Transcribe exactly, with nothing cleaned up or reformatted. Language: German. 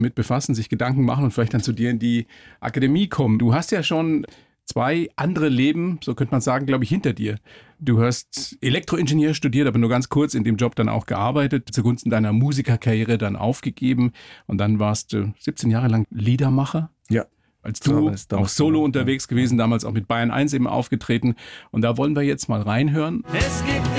mit befassen, sich Gedanken machen und vielleicht dann zu dir in die Akademie kommen. Du hast ja schon zwei andere Leben, so könnte man sagen, glaube ich, hinter dir. Du hast Elektroingenieur studiert, aber nur ganz kurz in dem Job dann auch gearbeitet, zugunsten deiner Musikerkarriere dann aufgegeben und dann warst du siebzehn Jahre lang Liedermacher. Ja. Als du auch solo unterwegs gewesen, damals auch mit Bayern eins eben aufgetreten. Und da wollen wir jetzt mal reinhören. Es gibt